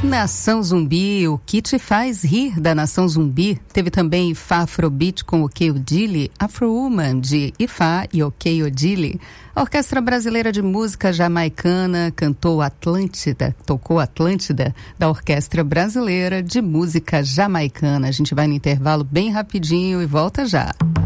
Nação Zumbi, o que te faz rir da Nação Zumbi? Teve também Ifá Afrobeat com Ok Odile, Afro-Woman de Ifá e Ok Odile. A Orquestra Brasileira de Música Jamaicana tocou Atlântida, da Orquestra Brasileira de Música Jamaicana. A gente vai no intervalo bem rapidinho e volta já.